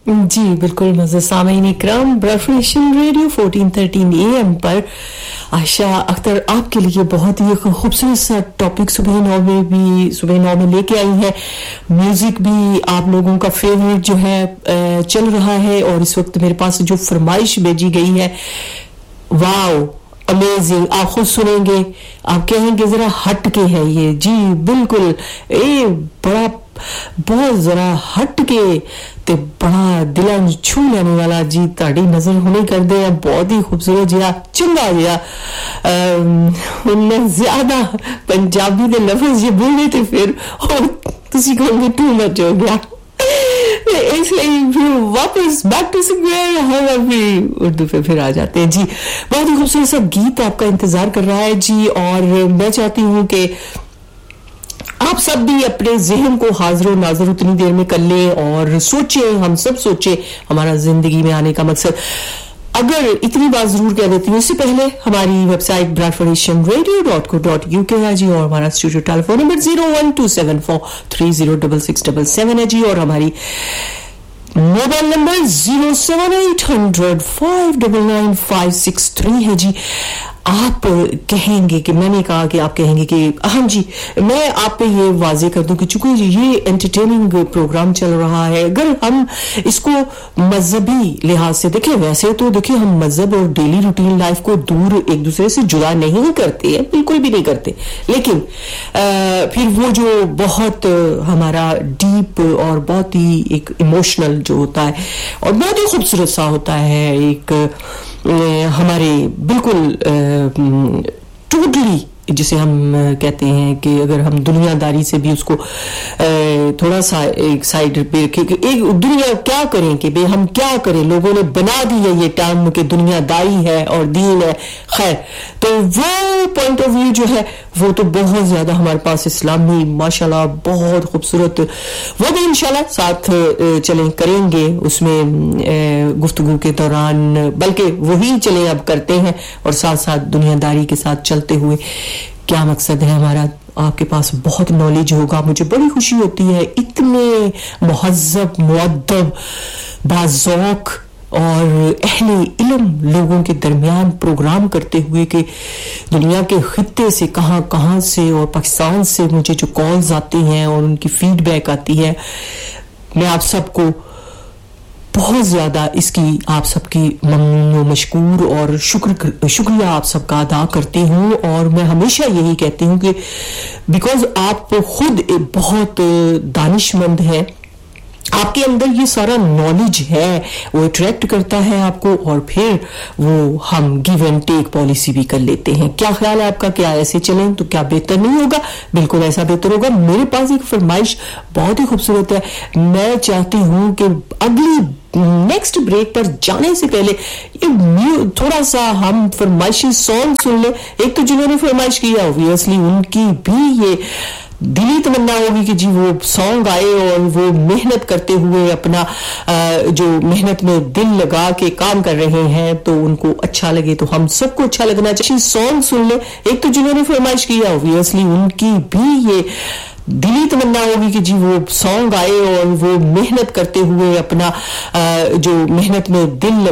जी बिल्कुल मज़े सामीन इकराम ब्रफरेशन रेडियो 1413 AM पर आशा अख्तर आपके लिए बहुत ही खूबसूरत सा टॉपिक सुबह 9 में लेके आई है। म्यूजिक भी आप लोगों का फेवरेट जो है चल रहा है और इस वक्त मेरे पास जो फरमाइश भेजी गई है वाओ अमेजिंग, आप खुद सुनेंगे आप कहेंगे जरा हट के है ये। जी बिल्कुल ये बड़ा बहुत जरा हट के ते बड़ा दिल छू लेने वाला जी ताड़ी नजर होने कर दे बहुत ही खूबसूरत जिया चंगा जिया उन्हें ज्यादा पंजाबी के लफ्ज जे बोले थे फिर तुसी कहोगे टू मच हो गया इसलिए फिर वापस बैक टू स्क्वायर हम अभी उर्दू पे फिर आ जाते हैं। जी बहुत ही खूबसूरत सा गीत आपका इंतजार कर रहा है जी और मैं चाहती हूँ कि आप सब भी अपने ज़हन को हाजिर नाज़िर उतनी देर में कर लें और सोचें, हम सब सोचें हमारा जिंदगी में आने का मकसद। अगर इतनी बात जरूर कह देती हूँ, इससे पहले हमारी वेबसाइट bradfordationradio.co.uk है जी और हमारा स्टूडियो टेलीफोन नंबर 01274306677 है जी और हमारी मोबाइल नंबर 07800599563 है जी। आप कहेंगे कि मैंने कहा कि आप कहेंगे कि हाँ जी मैं आप पे ये वाजे कर दूं कि चूंकि ये एंटरटेनिंग प्रोग्राम चल रहा है, अगर हम इसको मजहबी लिहाज से देखें, वैसे तो देखिए हम मजहब और डेली रूटीन लाइफ को दूर एक दूसरे से जुदा नहीं करते हैं, बिल्कुल भी नहीं करते, लेकिन फिर वो जो बहुत हमारा डीप और बहुत ही एक इमोशनल जो होता है और बहुत ही खूबसूरत सा होता है एक हमारे बिल्कुल टोटली जिसे हम कहते हैं कि अगर हम दुनियादारी से भी उसको थोड़ा सा एक साइड पे रखें कि एक दुनिया क्या करें कि बे हम क्या करें, लोगों ने बना दी है ये टर्म कि दुनियादारी है और दीन है, खैर तो वो पॉइंट ऑफ व्यू जो है वो तो बहुत ज्यादा हमारे पास इस्लामी माशाल्लाह बहुत खूबसूरत, वो भी इंशाल्लाह साथ चलें करेंगे उसमें गुफ्तगू के दौरान, बल्कि वही चलें अब करते हैं और साथ साथ दुनियादारी के साथ चलते हुए क्या मकसद है हमारा। आपके पास बहुत नॉलेज होगा, मुझे बड़ी खुशी होती है इतने मुहज्जब मुअद्दब बाज़ौक़ और अहले इल्म लोगों के दरमियान प्रोग्राम करते हुए कि दुनिया के खित्ते से कहां से और पाकिस्तान से मुझे जो कॉल्स आती हैं और उनकी फीडबैक आती है, मैं आप सबको बहुत ज्यादा इसकी आप सबकी ममनून व मशकूर और शुक्रिया आप सबका अदा करती हूँ और मैं हमेशा यही कहती हूँ कि बिकॉज आप खुद बहुत दानिशमंद हैं, आपके अंदर ये सारा नॉलेज है, वो अट्रैक्ट करता है आपको और फिर वो हम गिव एंड टेक पॉलिसी भी कर लेते हैं। क्या ख्याल है आपका, क्या ऐसे चलें तो क्या बेहतर नहीं होगा? बिल्कुल ऐसा बेहतर होगा। मेरे पास एक फरमाइश बहुत ही खूबसूरत है, मैं चाहती हूँ कि अगली नेक्स्ट ब्रेक पर जाने से पहले ये थोड़ा सा हम फरमाइशी सॉन्ग सुन ले। एक तो जिन्होंने फरमाइश किया ऑब्वियसली उनकी भी ये दिली तमन्ना होगी कि जी वो सॉन्ग आए और वो मेहनत करते हुए अपना जो मेहनत में दिल लगा के काम कर रहे हैं तो उनको अच्छा लगे, तो हम सबको अच्छा लगना चाहिए। सॉन्ग सुन ले। एक तो जिन्होंने फरमाइश किया ऑब्वियसली उनकी भी ये दिली तमन्ना होगी कि जी वो सॉन्ग आए और वो मेहनत करते हुए अपना जो मेहनत में दिल